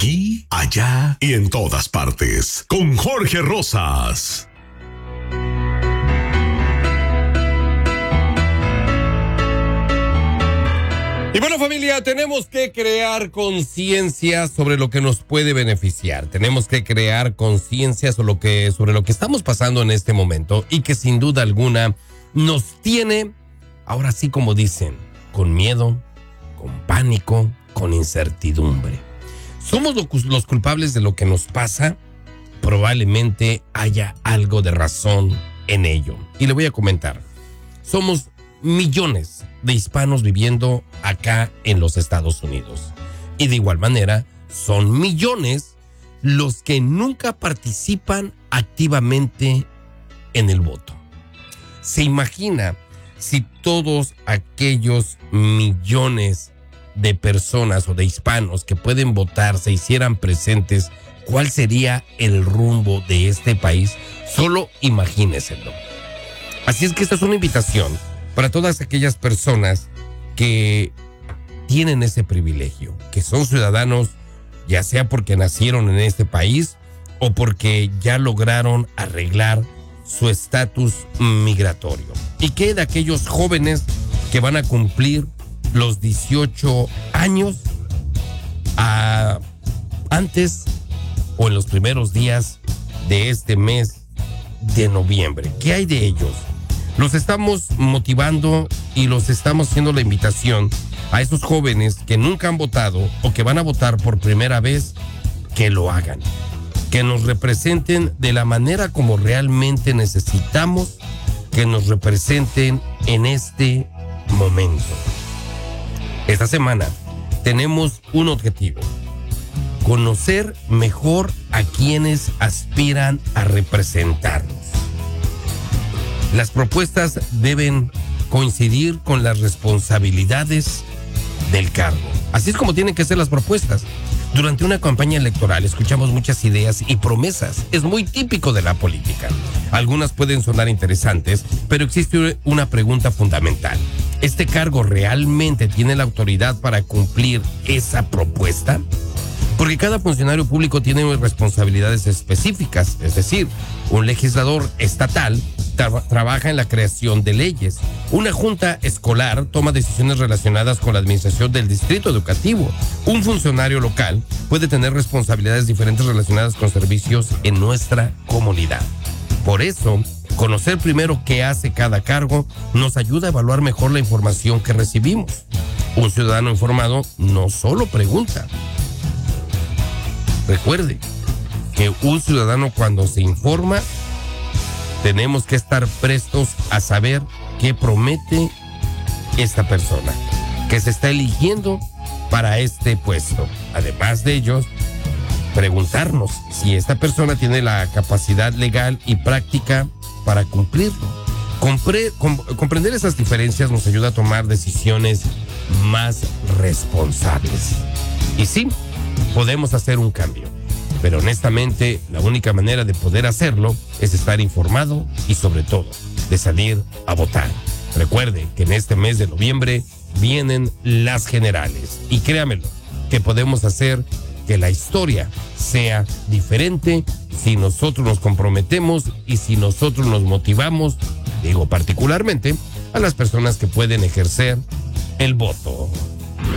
Aquí, allá y en todas partes. Con Jorge Rosas. Y bueno, familia, tenemos que crear conciencia sobre lo que nos puede beneficiar. Tenemos que crear conciencia sobre lo que estamos pasando en este momento y que sin duda alguna nos tiene, ahora sí como dicen, con miedo, con pánico, con incertidumbre. ¿Somos los culpables de lo que nos pasa? Probablemente haya algo de razón en ello. Y le voy a comentar. Somos millones de hispanos viviendo acá en los Estados Unidos. Y de igual manera, son millones los que nunca participan activamente en el voto. ¿Se imagina si todos aquellos millones de personas o de hispanos que pueden votar se hicieran presentes? ¿Cuál sería el rumbo de este país? Solo imagínenselo. Así es que esta es una invitación para todas aquellas personas que tienen ese privilegio, que son ciudadanos, ya sea porque nacieron en este país o porque ya lograron arreglar su estatus migratorio. ¿Y qué de aquellos jóvenes que van a cumplir los 18 años antes o en los primeros días de este mes de noviembre? ¿Qué hay de ellos? Los estamos motivando y los estamos haciendo la invitación a esos jóvenes que nunca han votado o que van a votar por primera vez, que lo hagan, que nos representen de la manera como realmente necesitamos que nos representen en este momento. Esta semana tenemos un objetivo: conocer mejor a quienes aspiran a representarnos. Las propuestas deben coincidir con las responsabilidades del cargo. Así es como tienen que ser las propuestas. Durante una campaña electoral escuchamos muchas ideas y promesas. Es muy típico de la política. Algunas pueden sonar interesantes, pero existe una pregunta fundamental. ¿Este cargo realmente tiene la autoridad para cumplir esa propuesta? Porque cada funcionario público tiene responsabilidades específicas. Es decir, un legislador estatal trabaja en la creación de leyes. Una junta escolar toma decisiones relacionadas con la administración del distrito educativo. Un funcionario local puede tener responsabilidades diferentes relacionadas con servicios en nuestra comunidad. Por eso, conocer primero qué hace cada cargo nos ayuda a evaluar mejor la información que recibimos. Un ciudadano informado no solo pregunta. Recuerde que un ciudadano, cuando se informa, tenemos que estar prestos a saber qué promete esta persona que se está eligiendo para este puesto. Además de ello, preguntarnos si esta persona tiene la capacidad legal y práctica para cumplirlo. Comprender esas diferencias nos ayuda a tomar decisiones más responsables. Y sí, podemos hacer un cambio, pero honestamente la única manera de poder hacerlo es estar informado y sobre todo de salir a votar. Recuerde que en este mes de noviembre vienen las generales y créamelo que podemos hacer que la historia sea diferente si nosotros nos comprometemos y si nosotros nos motivamos, digo particularmente a las personas que pueden ejercer el voto.